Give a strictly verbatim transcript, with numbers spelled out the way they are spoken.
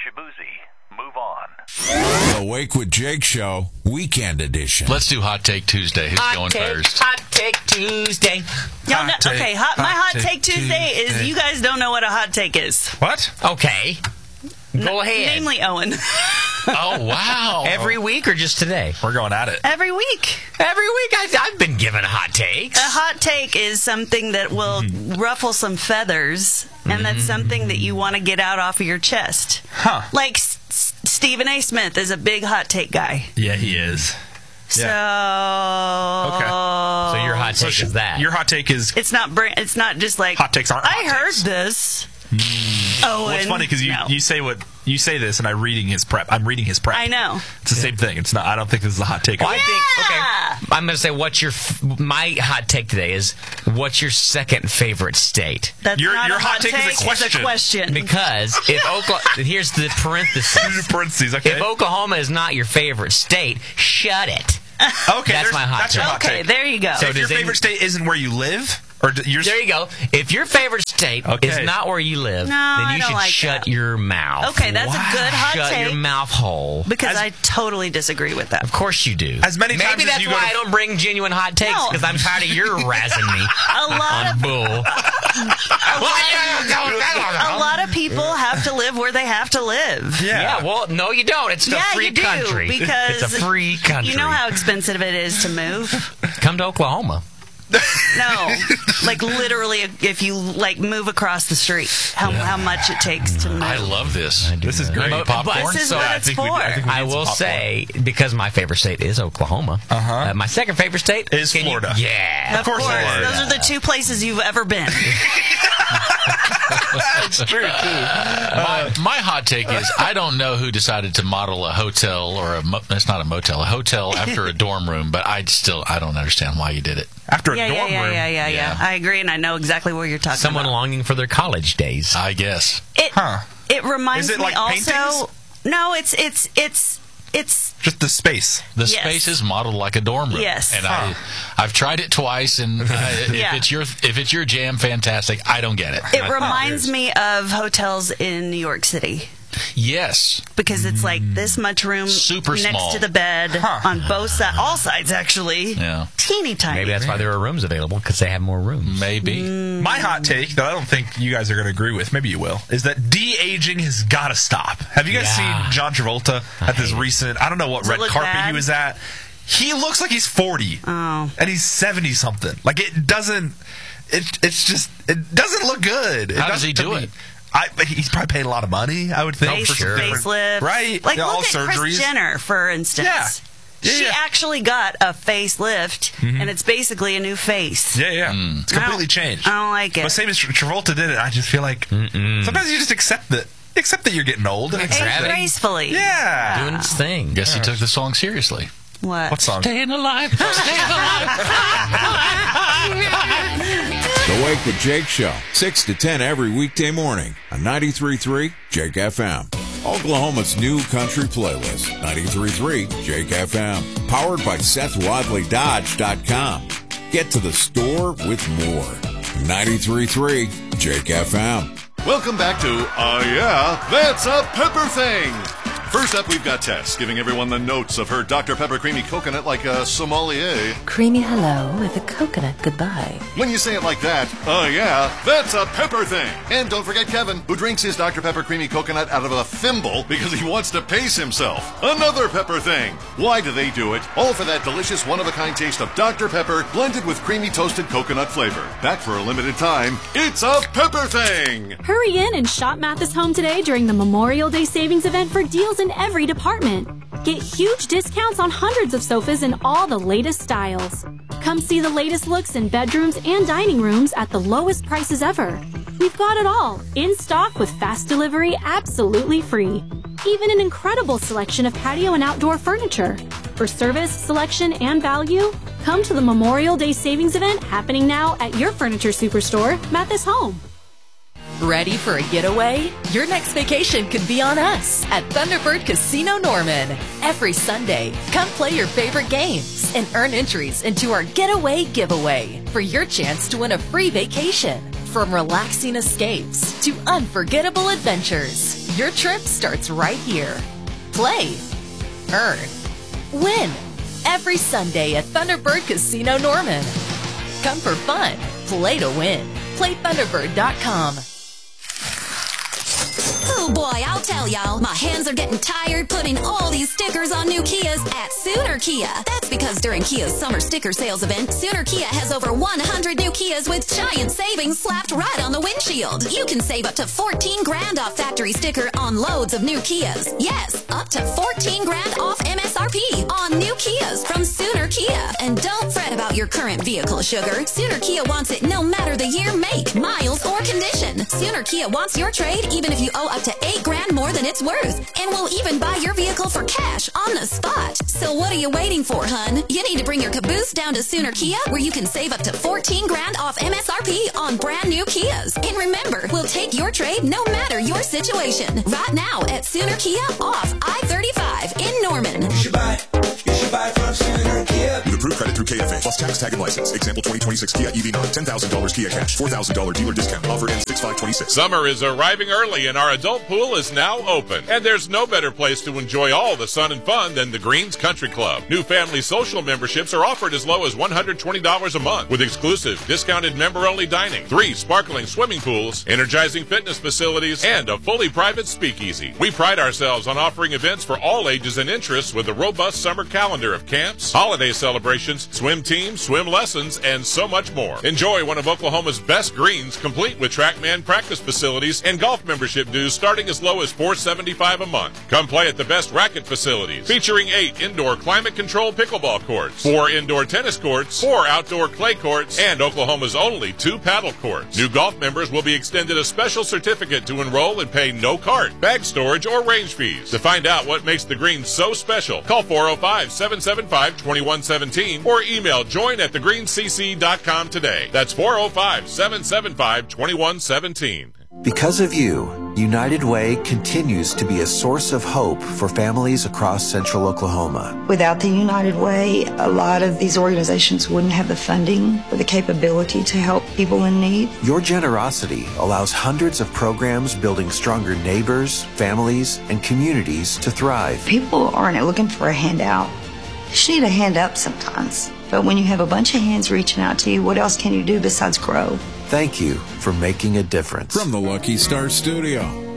Shabuzi. Move on. Awake with Jake Show, Weekend Edition. Let's do Hot Take Tuesday. Who's hot going take, first? Hot Take Tuesday. Y'all know, Hot take, okay, hot, my hot hot take, take Tuesday is Tuesday. you guys don't know what a hot take is. What? Okay. Go ahead. Namely Owen. Oh, wow. Every week or just today? We're going at it. Every week. Every week I, I've been given hot takes. A hot take is something that will ruffle some feathers, and that's something that you want to get out off of your chest. Huh. Like S- S- Stephen A. Smith is a big hot take guy. Yeah, he is. So Okay. So your hot take sh- is that. Your hot take is it's not br- it's not just like hot takes aren't I hot heard takes. this. Oh, Well, it's funny because you, no. you say what you say this, and I'm reading his prep. I'm reading his prep. I know. It's the same thing. It's not. I don't think this is a hot take. Well, I Yeah. think, okay, I'm going to say what's your, f- my hot take today is, what's your second favorite state? That's Your- not your a hot hot take is a take. It's question. a question. Because if Oklahoma, here's the parenthesis. Parentheses. Okay. If Oklahoma is not your favorite state, shut it. okay. that's there's- my hot That's your take. hot okay, take. there you go. So if your does any- favorite state isn't where you live, or d- yours, There you go. If your favorite state Okay. is not where you live, No, then I you don't should like shut that. your mouth. Okay, that's a good hot Shut take. your mouth hole. because As- I totally disagree with that. Of course you do. As many times Maybe as that's you go why to- I don't bring genuine hot takes, No. because I'm tired of your razzing me A lot on of bull. a lot of people have to live where they have to live. Yeah, well, no, you don't. It's a Yeah, free you do, country. because it's a free country. You know how expensive it is to move? Come to Oklahoma. No, like literally, if you like move across the street, how how much it takes to move. I love this. This is great. But- Popcorn? but- This is so what I it's think we- for. I think we I need some will popcorn. say, because my favorite state is Oklahoma. Uh-huh. Uh, my second favorite state Is can you- Florida. yeah. Of course, it is. those are the two places you've ever been. It's true too. My, my hot take is I don't know who decided to model a hotel or a mo- it's not a motel, a hotel after a dorm room, but I still I don't understand why you did it. After a Yeah, yeah, dorm yeah, room. yeah, yeah, yeah. Yeah. I agree, and I know exactly what you're talking Someone about. longing for their college days. I guess. It Huh. it reminds Is it me like also. paintings? No, it's it's it's it's Just the space. The Yes. space is modeled like a dorm room. Yes. And Huh. I I've tried it twice, and uh, if Yeah. it's your if it's your jam, fantastic. I don't get it. it I- reminds me of hotels in New York City. Yes. Because it's like this much room Super next small. to the bed on both sides, all sides actually. Yeah. Teeny tiny. Maybe that's why there are rooms available, because they have more rooms. Maybe. Mm. My hot take that I don't think you guys are going to agree with, maybe you will, is that de-aging has got to stop. Have you guys Yeah. seen John Travolta at this hate it. recent, I don't know what Does it red look carpet bad? he was at. He looks like he's forty. Oh. And he's seventy something. Like it doesn't, it, it's just, it doesn't look good. It How does doesn't he to do me. it? I, he's probably paying a lot of money, I would think. Face, for some different- facelift. Right. Like, Yeah, look all at surgeries. Kris Jenner, for instance. Yeah. Yeah, she yeah. actually got a facelift, and it's basically a new face. Yeah, yeah. Mm. It's completely I don't- changed. I don't like it. But same as Tra- Travolta did it, I just feel like sometimes you just accept that, accept that you're getting old. And accept Age Rabbit. gracefully. Yeah. Doing its thing. Guess he took the song seriously. What? What song? Staying alive. Staying alive. The Wake with Jake Show, six to ten every weekday morning on ninety-three point three Jake F M. Oklahoma's new country playlist, ninety-three point three Jake F M. Powered by Seth Wadley Dodge dot com. Get to the store with more. ninety-three point three Jake F M. Welcome back to Uh Yeah, That's a Pepper Thing. First up, we've got Tess giving everyone the notes of her Doctor Pepper Creamy Coconut like a sommelier. Creamy hello with a coconut goodbye. When you say it like that, uh yeah, that's a pepper thing. And don't forget Kevin, who drinks his Doctor Pepper Creamy Coconut out of a thimble because he wants to pace himself. Another pepper thing. Why do they do it? All for that delicious one-of-a-kind taste of Doctor Pepper blended with creamy toasted coconut flavor. Back for a limited time, it's a pepper thing. Hurry in and shop Mathis Home today during the Memorial Day Savings Event for deals in every department. Get huge discounts on hundreds of sofas in all the latest styles. Come see the latest looks in bedrooms and dining rooms at the lowest prices ever. We've got it all, in stock with fast delivery absolutely free. Even an incredible selection of patio and outdoor furniture. For service, selection, and value, come to the Memorial Day Savings Event happening now at your furniture superstore, Mathis Home. Ready for a getaway? Your next vacation could be on us at Thunderbird Casino Norman. Every Sunday, come play your favorite games and earn entries into our Getaway Giveaway for your chance to win a free vacation. From relaxing escapes to unforgettable adventures, Your trip starts right here. Play, earn, win. Every Sunday at Thunderbird Casino Norman. Come for fun. Play to win. Play Thunderbird dot com. Oh boy, I'll tell y'all, my hands are getting tired putting all these stickers on new Kias at Sooner Kia. That's because during Kia's summer sticker sales event, Sooner Kia has over one hundred new Kias with giant savings slapped right on the windshield. You can save up to fourteen grand off factory sticker on loads of new Kias. Yes, up to fourteen grand off M S R P on new Kias from Sooner Kia. And don't fret about your current vehicle, sugar. Sooner Kia wants it no matter the year, make, miles, or condition. Sooner Kia wants your trade even if you owe up to eight grand more than it's worth. And we'll even buy your vehicle for cash on the spot. So what are you waiting for, hun? You need to bring your caboose down to Sooner Kia, where you can save up to fourteen grand off M S R P on brand new Kias. And remember, we'll take your trade no matter your situation. Right now at Sooner Kia off I thirty-five in Norman. You should buy, you should buy from Sooner Kia. With approved credit through K F A plus tax, tag, and license. Example twenty twenty-six Kia E V nine, ten thousand dollars Kia cash, four thousand dollars dealer discount. Offer ends six five twenty-six. Summer is arriving early and our adult pool is now open. And there's no better place to enjoy all the sun and fun than the Greens Country Club. New family social memberships are offered as low as one hundred twenty dollars a month with exclusive discounted member-only dining, three sparkling swimming pools, energizing fitness facilities, and a fully private speakeasy. We pride ourselves on offering events for all ages and interests with a robust summer calendar of camps, holiday celebrations, swim teams, swim lessons, and so much more. Enjoy one of Oklahoma's best greens, complete with TrackMan practice facilities and golf membership dues starting as low as four hundred seventy-five dollars a month. Come play at the best racket facilities, featuring eight indoor climate-controlled pickleball courts, four indoor tennis courts, four outdoor clay courts, and Oklahoma's only two paddle courts. New golf members will be extended a special certificate to enroll and pay no cart, bag storage, or range fees. To find out what makes the greens so special, call four oh five, seven seven five, two one one seven or email join at the green c c dot com today. That's four oh five, seven seven five, two one one seven. Because of you, United Way continues to be a source of hope for families across central Oklahoma. Without the United Way, a lot of these organizations wouldn't have the funding or the capability to help people in need. Your generosity allows hundreds of programs building stronger neighbors, families, and communities to thrive. People aren't looking for a handout. You just need a hand up sometimes. But when you have a bunch of hands reaching out to you, what else can you do besides grow? Thank you for making a difference. From the Lucky Star Studio.